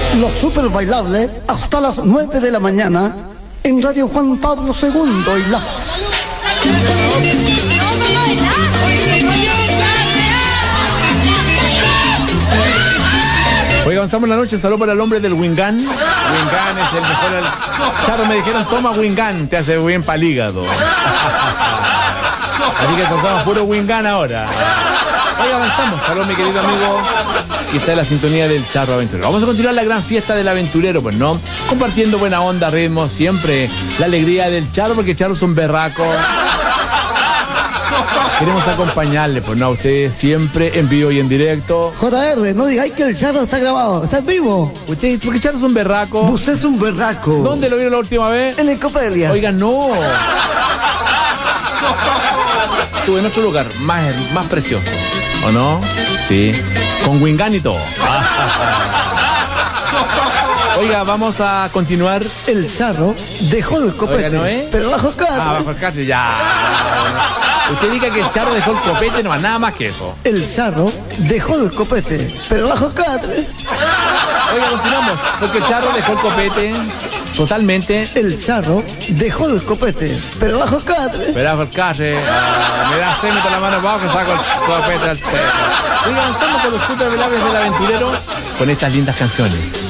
Los super bailables hasta las 9 de la mañana en Radio Juan Pablo II y la... Hoy avanzamos la noche, saludo para el hombre del Wingan. Wingan es el mejor. Charro, me dijeron, toma Wingan, te hace bien para el hígado. Así que cortamos puro Wingan ahora. Hoy avanzamos, saludos mi querido amigo, que está en la sintonía del Charro Aventurero. Vamos a continuar la gran fiesta del aventurero, pues no, compartiendo buena onda, ritmo, siempre la alegría del Charro, porque Charro es un berraco. Queremos acompañarle, pues no, a ustedes siempre en vivo y en directo. JR, no digáis que el Charro está grabado, está en vivo. Usted, porque Charro es un berraco. Usted es un berraco. ¿Dónde lo vieron la última vez? En el Copelia. Oiga, no. Estuve en otro lugar, más precioso, ¿o no? Sí, con Wingan y todo. Oiga, vamos a continuar. El Charro dejó el copete, Oiga, ¿no es? pero bajo el catre. Bajo el catre, ya. Usted diga que el Charro dejó el copete, no, nada más que eso. El Charro dejó el copete, pero bajo el catre. Oiga, continuamos, porque el Charro dejó el copete totalmente. El Charro dejó el copete, pero bajo el catre. Pero bajo el catre, me da se meto la mano abajo y saco el copete al pelo. Oiga, avanzando con los super velables del aventurero con estas lindas canciones.